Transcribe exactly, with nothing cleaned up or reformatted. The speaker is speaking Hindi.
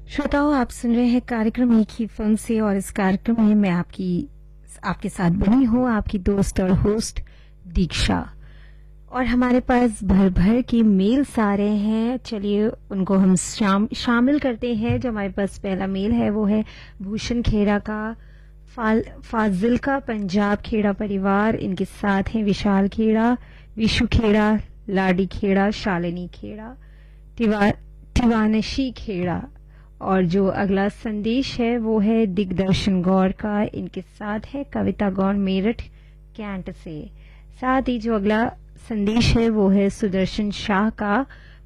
श्रोताओं, आप सुन रहे हैं कार्यक्रम एक ही फिल्म से और इस कार्यक्रम में मैं आपकी आपके साथ बनी हूँ आपकी दोस्त और होस्ट दीक्षा। और हमारे पास भर भर के मेल्स आ रहे हैं। चलिए उनको हम शाम, शामिल करते हैं। जो हमारे पास पहला मेल है वो है भूषण खेड़ा का। फाल, फाजिल का पंजाब खेड़ा परिवार, इनके साथ हैं विशाल खेड़ा, विशु खेड़ा, लाडी खेड़ा, शालिनी खेड़ा, टिवा टिवानशी खेड़ा। और जो अगला संदेश है वो है दिग्दर्शन गौर का, इनके साथ है कविता गौर मेरठ कैंट से। साथ ही जो अगला संदेश है वो है सुदर्शन शाह का